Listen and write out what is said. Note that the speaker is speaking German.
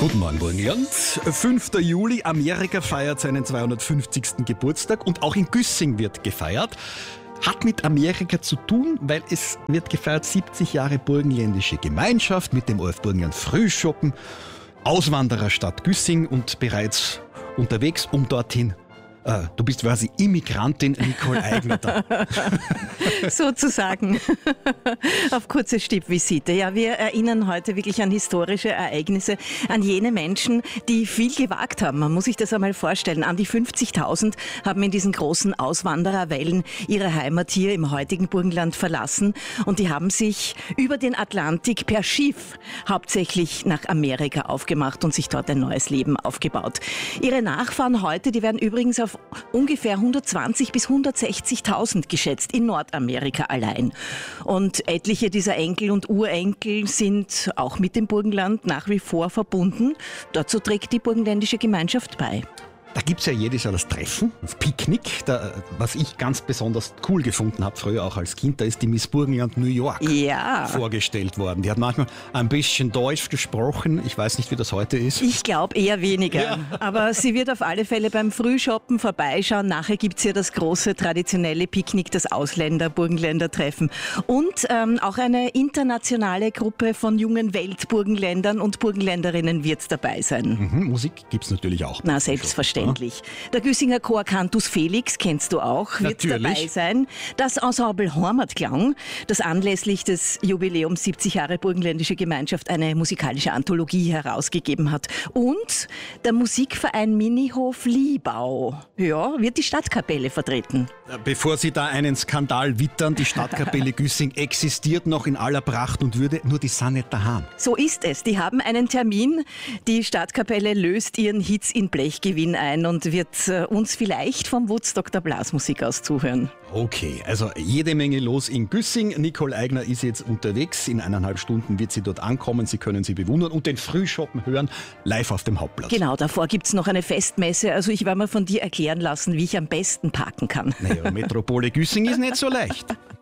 Guten Morgen, Burgenland. 5. Juli, Amerika feiert seinen 250. Geburtstag und auch in Güssing wird gefeiert. Hat mit Amerika zu tun, weil es wird gefeiert 70 Jahre burgenländische Gemeinschaft mit dem ORF Burgenland Frühschoppen, Auswandererstadt Güssing und bereits unterwegs, um dorthin. Du bist quasi Immigrantin Nicole Aigner da. Sozusagen. Auf kurze Stippvisite. Ja, wir erinnern heute wirklich an historische Ereignisse, an jene Menschen, die viel gewagt haben. Man muss sich das einmal vorstellen. An die 50.000 haben in diesen großen Auswandererwellen ihre Heimat hier im heutigen Burgenland verlassen und die haben sich über den Atlantik per Schiff hauptsächlich nach Amerika aufgemacht und sich dort ein neues Leben aufgebaut. Ihre Nachfahren heute, die werden übrigens auf ungefähr 120.000 bis 160.000 geschätzt in Nordamerika allein. Und etliche dieser Enkel und Urenkel sind auch mit dem Burgenland nach wie vor verbunden. Dazu trägt die burgenländische Gemeinschaft bei. Da gibt es ja jedes Jahr das Treffen, das Picknick. Was ich ganz besonders cool gefunden habe, früher auch als Kind, da ist die Miss Burgenland New York vorgestellt worden. Die hat manchmal ein bisschen Deutsch gesprochen. Ich weiß nicht, wie das heute ist. Ich glaube eher weniger. Ja. Aber sie wird auf alle Fälle beim Frühschoppen vorbeischauen. Nachher gibt es ja das große traditionelle Picknick, das Ausländer-Burgenländer-Treffen. Und auch eine internationale Gruppe von jungen Weltburgenländern und Burgenländerinnen wird dabei sein. Musik gibt es natürlich auch. Na, selbstverständlich. Der Güssinger Chor Cantus Felix, kennst du auch, wird dabei sein. Das Ensemble Heimatklang, das anlässlich des Jubiläums 70 Jahre burgenländische Gemeinschaft eine musikalische Anthologie herausgegeben hat. Und der Musikverein Minihof Liebau, wird die Stadtkapelle vertreten. Bevor Sie da einen Skandal wittern, die Stadtkapelle Güssing existiert noch in aller Pracht und Würde, nur die sind nicht daheim. So ist es. Die haben einen Termin. Die Stadtkapelle löst ihren Hits in Blechgewinn ein und wird uns vielleicht vom Woodstock der Blasmusik aus zuhören. Okay, also jede Menge los in Güssing. Nicole Aigner ist jetzt unterwegs. In 1,5 Stunden wird sie dort ankommen. Sie können sie bewundern und den Frühschoppen hören, live auf dem Hauptplatz. Genau, davor gibt es noch eine Festmesse. Also ich werde mir von dir erklären lassen, wie ich am besten parken kann. Naja, Metropole Güssing ist nicht so leicht.